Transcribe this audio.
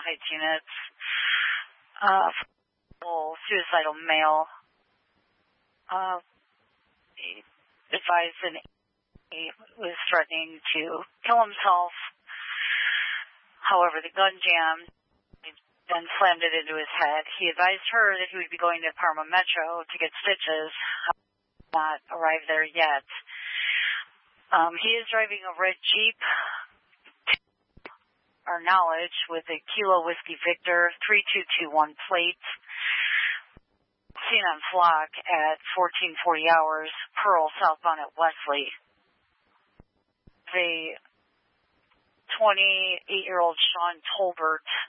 narcotics units. Suicidal male. He advised that he was threatening to kill himself. However, the gun jammed. He then slammed it into his head. He advised her that he would be going to Parma Metro to get stitches. Not arrived there yet. He is driving a red Jeep, our knowledge, with a Kilo Whiskey Victor 3221 plate, seen on Flock at 1440 hours, Pearl, southbound at Wesley. The 28-year-old Sean Tolbert